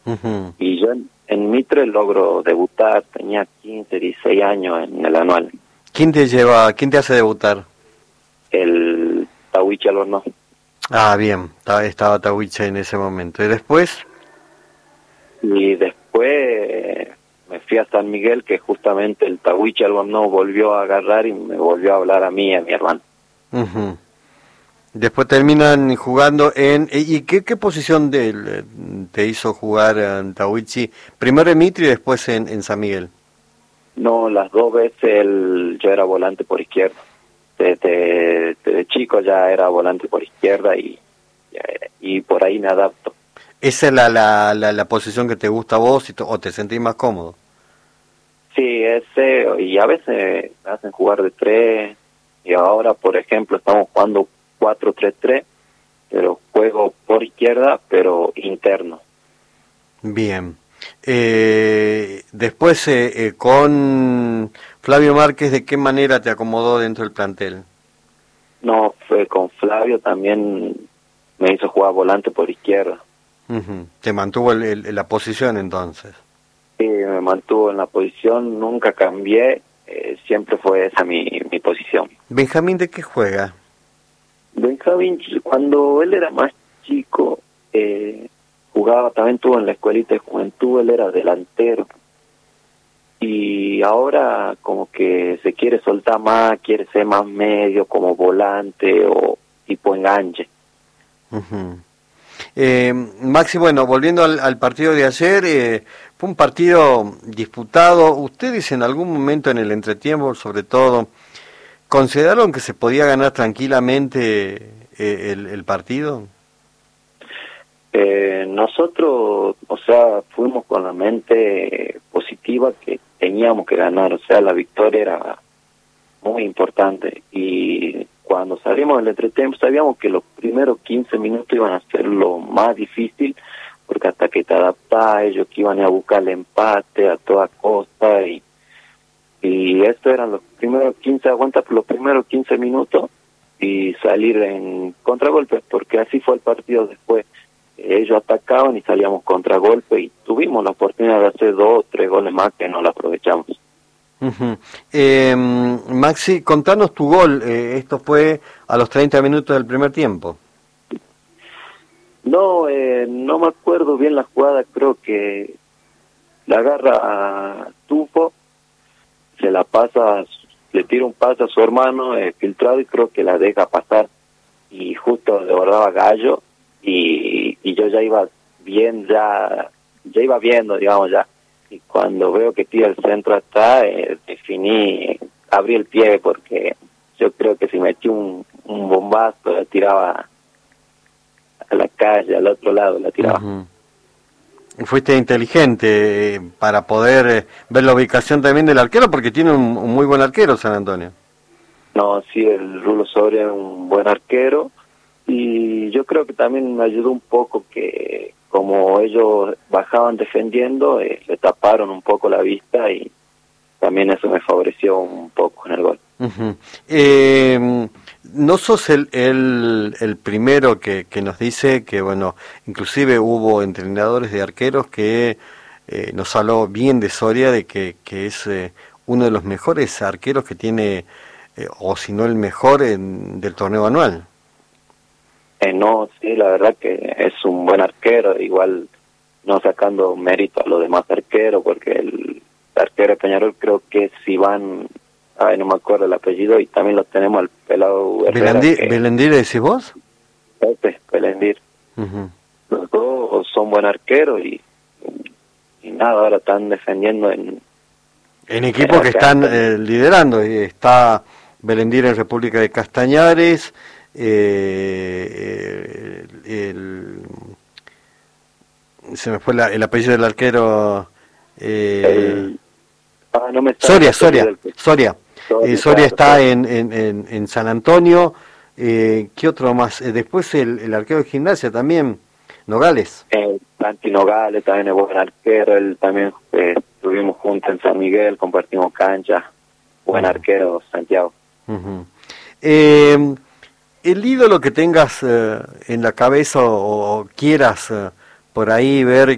Ujú. Y yo en Mitre logro debutar, tenía 15, 16 años en el anual. Quién te hace debutar? El Tahuichi Albornoz. Ah, bien, estaba Tahuiche en ese momento. ¿Y después? Y después me fui a San Miguel, que justamente el Tahuichi Albornoz volvió a agarrar y me volvió a hablar a mí y a mi hermano. Ujú. Después terminan jugando en... ¿Y qué posición te hizo jugar en Tahuichi? Primero en Mitre y después en San Miguel. No, las dos veces yo era volante por izquierda. Desde chico ya era volante por izquierda y por ahí me adapto. ¿Esa es la posición que te gusta a vos o te sentís más cómodo? Sí, ese, y a veces me hacen jugar de tres, y ahora, por ejemplo, estamos jugando 4-3-3, pero juego por izquierda, pero interno. Bien. Después, con Flavio Márquez, ¿de qué manera te acomodó dentro del plantel? No, fue con Flavio también, me hizo jugar volante por izquierda. Ujú. Te mantuvo la posición entonces. Sí, me mantuvo en la posición, nunca cambié, siempre fue esa mi posición. Benjamín, ¿de qué juega? Benjamín, cuando él era más chico, jugaba, también estuvo en la escuelita de juventud, él era delantero. Y ahora como que se quiere soltar más, quiere ser más medio, como volante o tipo enganche. Ujú. Maxi, bueno, volviendo al partido de ayer, fue un partido disputado. ¿Ustedes en algún momento en el entretiempo, sobre todo, consideraron que se podía ganar tranquilamente el partido? Nosotros, o sea, fuimos con la mente positiva que teníamos que ganar, o sea, la victoria era muy importante. Y cuando salimos del entretiempo sabíamos que los primeros 15 minutos iban a ser lo más difícil, porque hasta que te adaptás, ellos que iban a buscar el empate a toda costa, y esto eran los primeros 15, aguanta por los primeros 15 minutos y salir en contragolpe, porque así fue el partido después. Ellos atacaban y salíamos contragolpe y tuvimos la oportunidad de hacer 2 o 3 goles más que no lo aprovechamos. Ujú. Maxi, contanos tu gol. Esto fue a los 30 minutos del primer tiempo. No, no me acuerdo bien la jugada, creo que la agarra a Tufo, se la pasa, le tira un pase a su hermano filtrado y creo que la deja pasar y justo desbordaba Gallo y yo ya iba bien, ya iba viendo, digamos, ya. Y cuando veo que tira el centro hasta, definí, abrí el pie porque yo creo que si metí un bombazo la tiraba a la calle, al otro lado la tiraba. Ujú. Fuiste inteligente para poder ver la ubicación también del arquero, porque tiene un muy buen arquero San Antonio. No, sí, el Rulo Soria es un buen arquero y yo creo que también me ayudó un poco que como ellos bajaban defendiendo, le taparon un poco la vista y también eso me favoreció un poco en el gol. Ujú. No sos el primero que nos dice que, bueno, inclusive hubo entrenadores de arqueros que nos habló bien de Soria, de que es uno de los mejores arqueros que tiene, o si no el mejor del torneo anual. No, sí, la verdad que es un buen arquero, igual no sacando mérito a los demás arqueros, porque el arquero de Peñarol creo que es Iván, ay, no me acuerdo el apellido, y también lo tenemos al pelado Herrera. ¿Belendir decís vos? Pepe Belendir. Uh-huh. Los dos son buen arqueros y nada, ahora están defendiendo en equipos que están liderando. Está Belendir en República de Castañares, se me fue el apellido del arquero, no me Soria claro, está claro. en San Antonio. ¿Qué otro más? Después el arquero de Gimnasia también, Nogales. Santi Nogales también es buen arquero, él también estuvimos juntos en San Miguel, compartimos cancha, buen arquero Santiago. Uh-huh. El ídolo que tengas en la cabeza o quieras por ahí ver